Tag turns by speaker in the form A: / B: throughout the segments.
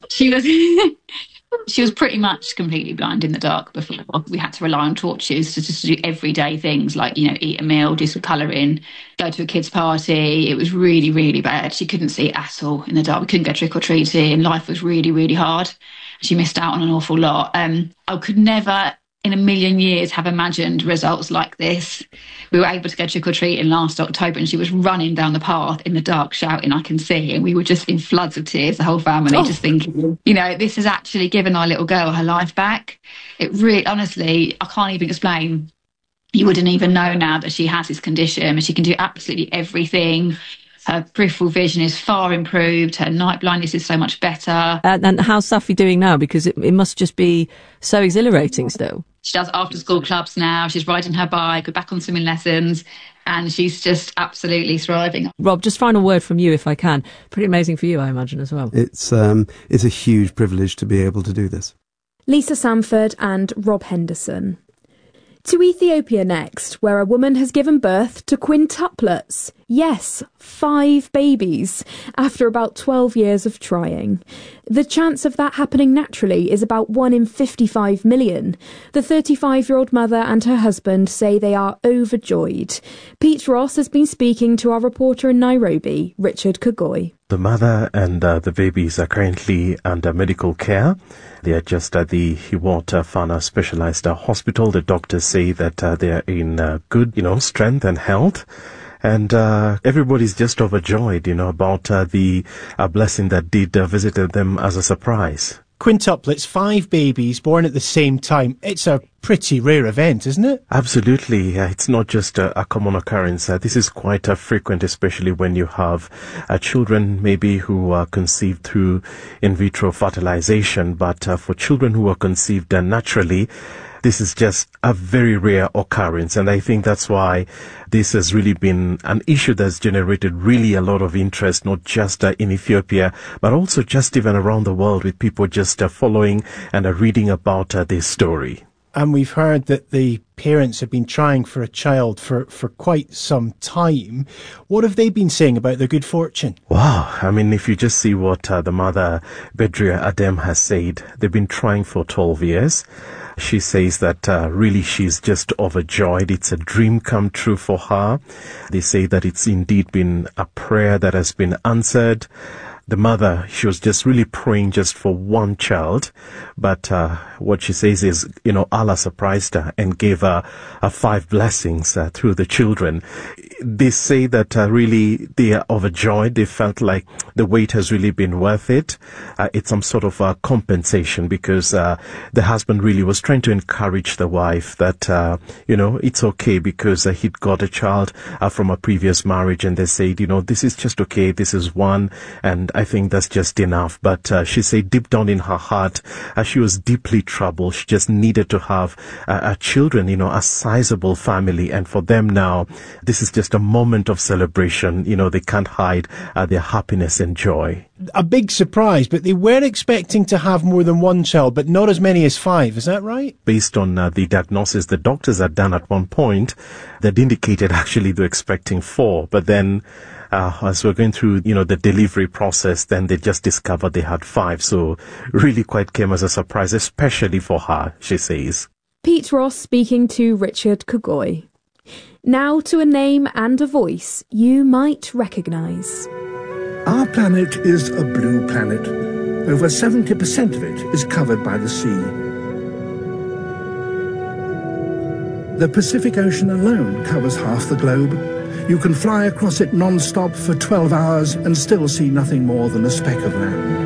A: She was she was pretty much completely blind in the dark before. We had to rely on torches to just do everyday things like, eat a meal, do some colouring, go to a kid's party. It was really, really bad. She couldn't see at all in the dark. We couldn't go trick-or-treating. Life was really, really hard. She missed out on an awful lot. I could never in a million years have imagined results like this. We were able to go trick-or-treating last October and she was running down the path in the dark shouting, "I can see." And we were just in floods of tears, the whole family, just thinking, this has actually given our little girl her life back. It really, honestly, I can't even explain. You wouldn't even know now that she has this condition and she can do absolutely everything. Her peripheral vision is far improved. Her night blindness is so much better.
B: And how's Safi doing now? Because it must just be so exhilarating still.
A: She does after-school clubs now. She's riding her bike. We're back on swimming lessons. And she's just absolutely thriving.
B: Rob, just final word from you, if I can. Pretty amazing for you, I imagine, as well.
C: It's a huge privilege to be able to do this.
D: Lisa Samford and Rob Henderson. To Ethiopia next, where a woman has given birth to quintuplets. Yes, 5 babies, after about 12 years of trying. The chance of that happening naturally is about 1 in 55 million. The 35-year-old mother and her husband say they are overjoyed. Pete Ross has been speaking to our reporter in Nairobi, Richard Kagoi.
E: The mother and the babies are currently under medical care. They are just at the Hiwot Fana Specialized Hospital. The doctors say that they are in good, strength and health. And everybody's just overjoyed, about the blessing that did visit them as a surprise.
F: Quintuplets, 5 babies born at the same time. It's a pretty rare event, isn't it?
E: Absolutely. It's not just a common occurrence. This is quite frequent, especially when you have children maybe who are conceived through in vitro fertilization. But for children who are conceived naturally, this is just a very rare occurrence, and I think that's why this has really been an issue that's generated really a lot of interest, not just in Ethiopia, but also just even around the world, with people just following and reading about this story.
F: And we've heard that the parents have been trying for a child for quite some time. What have they been saying about their good fortune?
E: Wow. I mean, if you just see what the mother, Bedria Adem, has said, they've been trying for 12 years. She says that really she's just overjoyed. It's a dream come true for her. They say that it's indeed been a prayer that has been answered. The mother, she was just really praying just for one child. But what she says is, Allah surprised her and gave her 5 blessings through the children. They say that really they are overjoyed. They felt like the wait has really been worth it. It's some sort of compensation, because the husband really was trying to encourage the wife that, it's okay, because he'd got a child from a previous marriage, and they said, this is just okay. This is one, and I think that's just enough. But she said deep down in her heart, she was deeply troubled. She just needed to have children, a sizable family. And for them now, this is just a moment of celebration. They can't hide their happiness and joy.
F: A big surprise, but they were expecting to have more than one child, but not as many as 5. Is that right?
E: Based on the diagnosis the doctors had done at one point, that indicated actually they're expecting 4. But then as we're going through, the delivery process, then they just discovered they had 5. So really quite came as a surprise, especially for her, she says.
D: Pete Ross speaking to Richard Kagoi. Now to a name and a voice you might recognise.
G: Our planet is a blue planet. Over 70% of it is covered by the sea. The Pacific Ocean alone covers half the globe. You can fly across it non-stop for 12 hours and still see nothing more than a speck of land.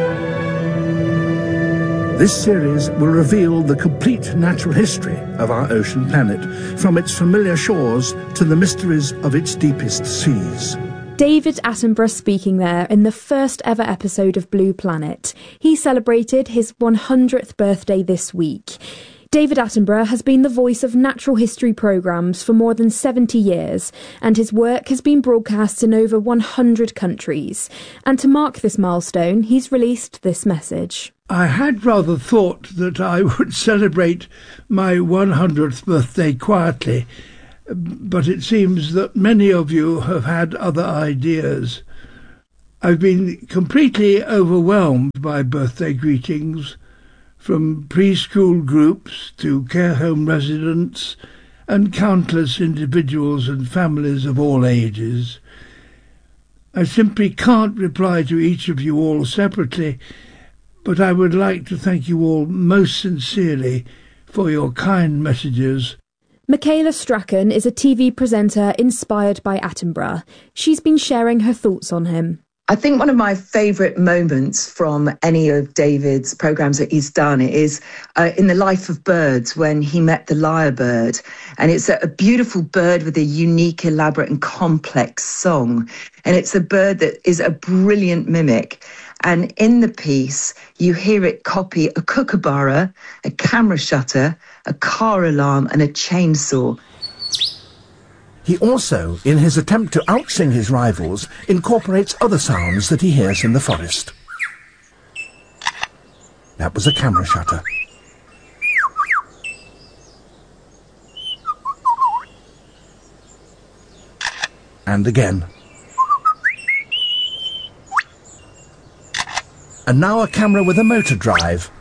G: This series will reveal the complete natural history of our ocean planet, from its familiar shores to the mysteries of its deepest seas.
D: David Attenborough speaking there in the first ever episode of Blue Planet. He celebrated his 100th birthday this week. David Attenborough has been the voice of natural history programmes for more than 70 years, and his work has been broadcast in over 100 countries. And to mark this milestone, he's released this message.
H: I had rather thought that I would celebrate my 100th birthday quietly, but it seems that many of you have had other ideas. I've been completely overwhelmed by birthday greetings from preschool groups to care home residents and countless individuals and families of all ages. I simply can't reply to each of you all separately, but I would like to thank you all most sincerely for your kind messages.
D: Michaela Strachan is a TV presenter inspired by Attenborough. She's been sharing her thoughts on him.
I: I think one of my favourite moments from any of David's programmes that he's done is in The Life of Birds, when he met the lyrebird. And it's a beautiful bird with a unique, elaborate and complex song. And it's a bird that is a brilliant mimic. And in the piece, you hear it copy a kookaburra, a camera shutter, a car alarm and a chainsaw.
G: He also, in his attempt to outsing his rivals, incorporates other sounds that he hears in the forest. That was a camera shutter. And again. And now a camera with a motor drive.